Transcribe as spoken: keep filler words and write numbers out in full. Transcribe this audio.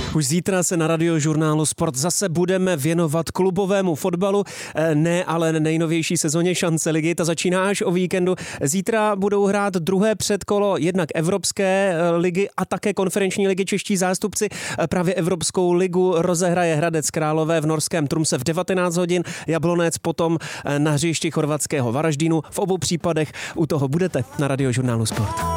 Už zítra se na Radiožurnálu Sport zase budeme věnovat klubovému fotbalu, ne ale nejnovější sezóně Šance ligy, ta začíná až o víkendu. Zítra budou hrát druhé předkolo jednak Evropské ligy a také konferenční ligy. Čeští zástupci právě Evropskou ligu rozehraje Hradec Králové v norském Trumse v devatenáct hodin, Jablonec potom na hřišti chorvatského Varaždínu. V obou případech u toho budete na Radiožurnálu Sport.